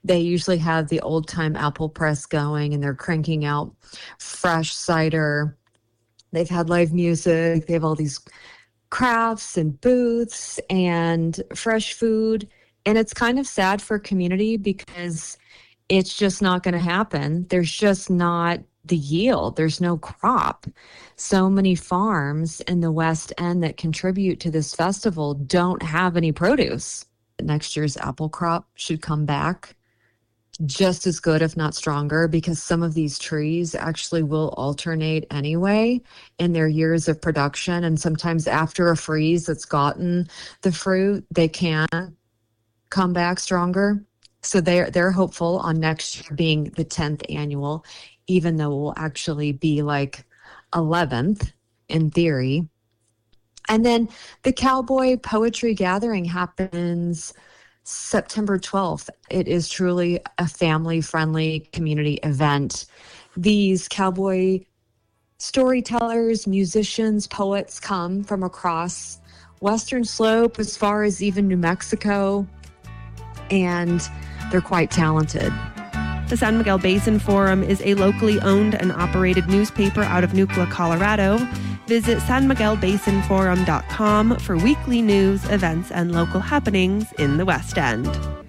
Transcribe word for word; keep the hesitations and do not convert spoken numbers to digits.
They usually have the old time apple press going and they're cranking out fresh cider. They've had live music. They have all these crafts and booths and fresh food. And it's kind of sad for community because it's just not going to happen. There's just not the yield. There's no crop. So many farms in the West End that contribute to this festival don't have any produce. Next year's apple crop should come back just as good, if not stronger, because some of these trees actually will alternate anyway in their years of production. And sometimes after a freeze that's gotten the fruit, they can come back stronger. So they're, they're hopeful on next year being the tenth annual, even though it will actually be like eleventh in theory. And then the Cowboy Poetry Gathering happens September twelfth. It is truly a family-friendly community event. These cowboy storytellers, musicians, poets come from across Western Slope as far as even New Mexico, and they're quite talented. The San Miguel Basin Forum is a locally owned and operated newspaper out of Nucla, Colorado. Visit san miguel basin forum dot com for weekly news, events, and local happenings in the West End.